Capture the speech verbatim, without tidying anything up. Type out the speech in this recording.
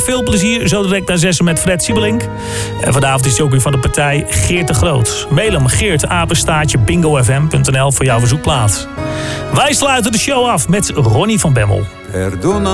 Veel plezier, zo direct naar zessen met Fred Siebelink. En vanavond is hij ook weer van de partij Geert de Groot. Mail hem Geert, apenstaartje, bingofm punt n l voor jouw verzoekplaat. Wij sluiten de show af met Ronnie van Bemmel. Perdona.